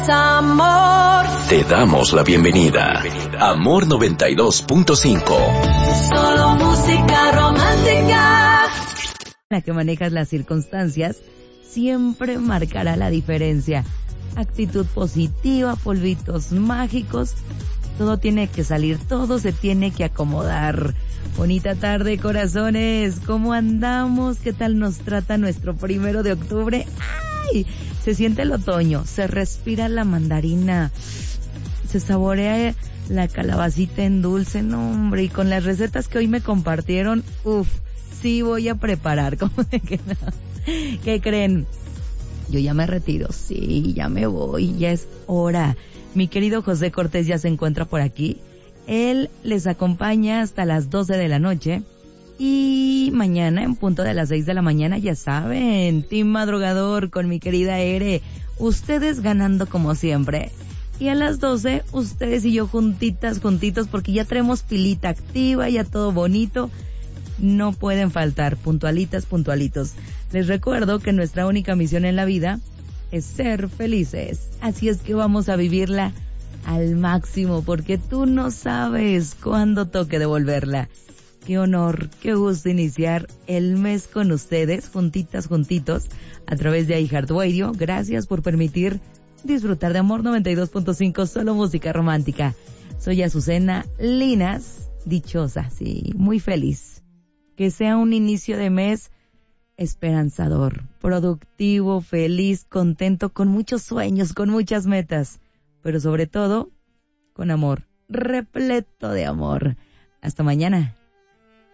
Amor. Te damos la bienvenida. Amor 92.5. Solo música romántica. La que manejas las circunstancias siempre marcará la diferencia. Actitud positiva, polvitos mágicos. Todo tiene que salir, todo se tiene que acomodar. Bonita tarde, corazones. ¿Cómo andamos? ¿Qué tal nos trata nuestro 1 de octubre? ¡Ay! Se siente el otoño, se respira la mandarina, se saborea la calabacita en dulce, no hombre, y con las recetas que hoy me compartieron, sí voy a preparar, ¿cómo de que no? ¿Qué creen? Yo ya me retiro, sí, ya me voy, ya es hora. Mi querido José Cortés ya se encuentra por aquí, él les acompaña hasta las 12 de la noche, y mañana en punto de las 6 de la mañana, ya saben, Team Madrugador con mi querida Ere, ustedes ganando como siempre. Y a las 12, ustedes y yo juntitos, porque ya traemos pilita activa, ya todo bonito. No pueden faltar, puntualitos. Les recuerdo que nuestra única misión en la vida es ser felices. Así es que vamos a vivirla al máximo, porque tú no sabes cuándo toque devolverla. Qué honor, qué gusto iniciar el mes con ustedes, juntitos, a través de iHeartRadio. Gracias por permitir disfrutar de Amor 92.5, solo música romántica. Soy Azucena Linas, dichosa, sí, muy feliz. Que sea un inicio de mes esperanzador, productivo, feliz, contento, con muchos sueños, con muchas metas, pero sobre todo, con amor, repleto de amor. Hasta mañana.